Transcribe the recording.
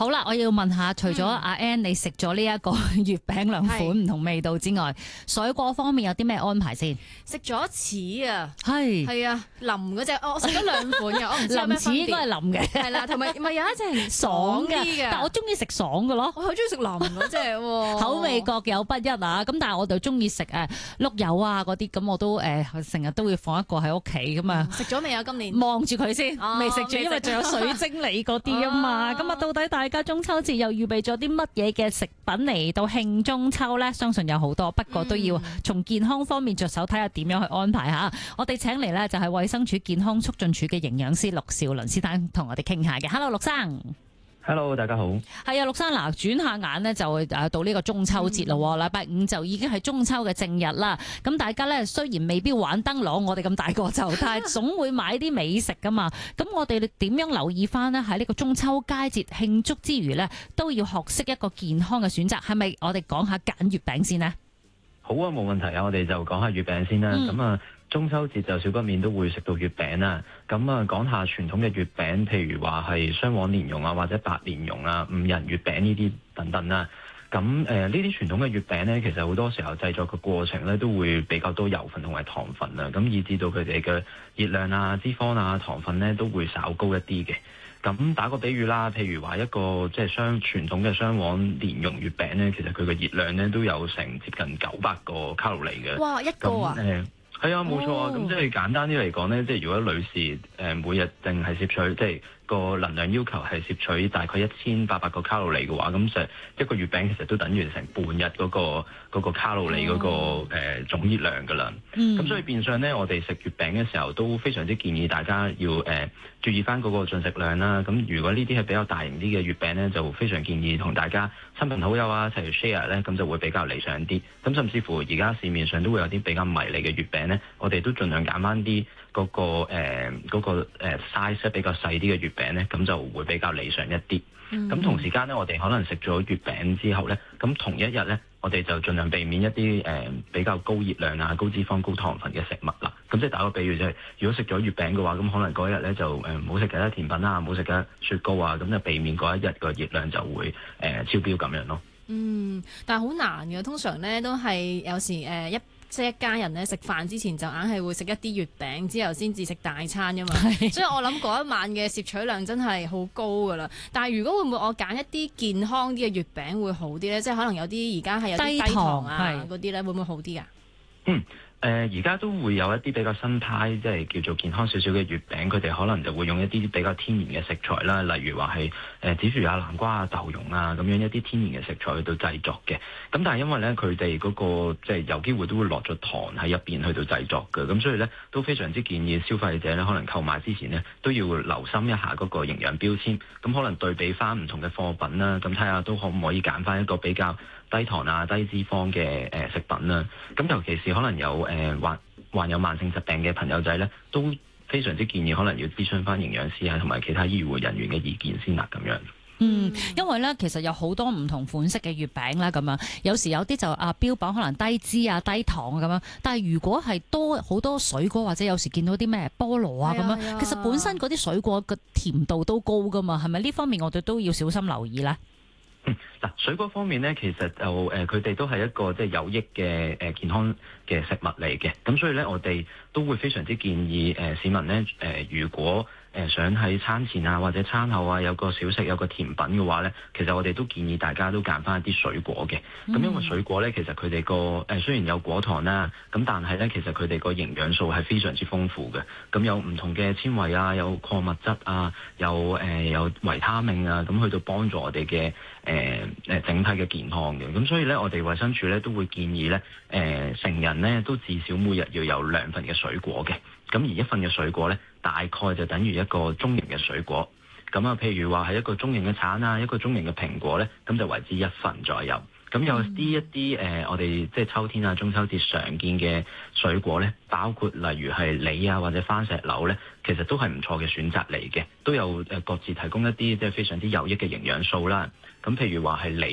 好啦，我要問下，除咗阿 Ann 你食咗呢一個月餅兩款唔同味道之外，水果方面有啲咩安排先？ 食咗柿啊， 係腍嗰隻，我食咗兩款嘅，我唔知有咩分別。 柿應該係腍嘅， 係啦，同埋咪有一隻係爽嘅， 但我中意食爽嘅咯。 我好中意食腍嗰隻喎， 口味各有不一啊！咁但係我就中意食碌柚啊嗰啲，咁我都成日都會放一個喺屋企咁啊。 食咗未啊？今年望住佢先，未食住，因為仲有水晶梨嗰啲啊嘛。咁啊，到底大家中秋節又預備咗啲乜嘢嘅食品嚟到慶中秋呢？相信有好多，不過都要從健康方面着手，睇下點樣去安排吓。我哋請嚟呢就係衛生署健康促進處嘅營養師陸兆倫先生同我哋傾下嘅。Hello， 陸生。 Hello， 大家好。 係啊，陸生嗱，轉下眼呢，就到呢個中秋節咯。禮拜五就已經係中秋嘅正日啦。咁大家呢，雖然未必玩燈籠，我哋咁大個就，但係總會買啲美食噶嘛。咁我哋點樣留意翻呢？喺呢個中秋佳節慶祝之餘呢，都要學識一個健康嘅選擇。係咪我哋講下揀月餅先呢？ 好啊，冇問題啊。我哋就講下月餅先啦。咁中秋節就少不免都會食到月餅啦。咁講下傳統嘅月餅，譬如話係雙黃蓮蓉啊，或者白蓮蓉啊、五仁月餅呢啲等等啦。咁呢啲傳統嘅月餅呢，其實好多時候製作嘅過程呢，都會比較多油分同埋糖分啊，咁以至到佢哋嘅熱量啊、脂肪啊、糖分呢，都會稍高一啲嘅。咁打個比喻啦，譬如話一個即係傳統嘅雙黃蓮蓉月餅呢，其實佢嘅熱量呢，都有成接近900個卡路里嘅。 哇，一個啊！ 係啊，冇錯啊。咁即係簡單啲嚟講呢，即係如果女士每日淨係攝取即係個能量要求係攝取大概1800個卡路里嘅話，咁就一個月餅其實都等於成半日嗰個卡路里嗰個總熱量㗎啦。咁所以變相呢，我哋食月餅嘅時候都非常之建議大家要注意翻嗰個進食量啦。咁如果呢啲係比較大型啲嘅月餅呢，就非常建議同大家親朋好友啊一齊 share 呢，咁就會比較理想啲。咁甚至乎而家市面上都會有啲比較迷你嘅月餅呢，我哋都盡量揀翻啲嗰個size 比較細啲嘅月餅呢，咁就會比較理想一啲。咁同時間呢，我哋可能食咗月餅之後呢，咁同一日呢，我哋就盡量避免一啲比較高熱量啊、高脂肪、高糖分嘅食物啦。咁即係打個比喻，即係如果食咗月餅嘅話，咁可能嗰一日呢就唔好食其他甜品啊，唔好食其他雪糕啊，咁就避免嗰一日個熱量就會超標咁樣咯。 但係好難嘅，通常呢都係有時即係一家人咧食飯之前就硬係會食一啲月餅，之後先至食大餐㗎嘛。所以我諗嗰一晚嘅攝取量真係好高㗎啦。但係如果會唔會我揀一啲健康啲嘅月餅會好啲咧？即係可能有啲而家係有啲低糖啊嗰啲咧，會唔會好啲啊？ 而家都會有一啲比較新派，即係叫做健康少少嘅月餅，佢哋可能就會用一啲比較天然嘅食材啦，例如話係紫薯啊、南瓜啊、豆蓉啊咁樣一啲天然嘅食材去到製作嘅。咁但係因為咧佢哋嗰個即係有機會都會落咗糖喺入邊去到製作嘅，咁所以咧都非常之建議消費者咧可能購買之前呢，都要留心一下嗰個營養標籤，咁可能對比翻唔同嘅貨品啦，咁睇下都可唔可以揀翻一個比較低糖啊、低脂肪嘅食品啦。咁尤其是可能有患有慢性疾病嘅朋友仔咧，都非常之建議可能要諮詢翻營養師啊，同埋其他醫護人員嘅意見先啦，咁樣。 因為咧其實有好多唔同款式嘅月餅啦，咁樣有時有啲就標榜可能低脂啊、低糖咁樣，但係如果係多好多水果或者有時見到啲咩菠蘿啊咁樣，其實本身嗰啲水果嘅甜度都高噶嘛，係咪呢方面我哋都要小心留意咧？ 水果方面咧，其實就佢哋都係一個即係有益嘅健康嘅食物嚟嘅，咁所以咧我哋都會非常之建議市民咧如果想喺餐前啊或者餐後啊有個小食有個甜品嘅話咧，其實我哋都建議大家都揀翻一啲水果嘅。咁因為水果咧其實佢哋個雖然有果糖啦，咁但係咧其實佢哋個營養素係非常之豐富嘅。咁有唔同嘅纖維啊，有礦物質啊，有維他命啊，咁去到幫助我哋嘅整體嘅健康嘅。咁所以咧我哋衛生署咧都會建議咧成人咧都至少每日要有2份嘅水果嘅。咁而1份嘅水果咧，大概就等於一個中型嘅水果。咁啊，譬如話係一個中型嘅橙啊，一個中型嘅蘋果咧，咁就為之1份左右。咁有一啲我哋即係秋天啊、中秋節常見嘅水果咧，包括例如係梨啊或者番石榴咧，其實都係唔錯嘅選擇嚟嘅，都有各自提供一啲即係非常之有益嘅營養素啦。咁譬如話係梨。